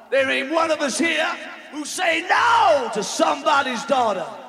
There ain't one of us here who say no to somebody's daughter.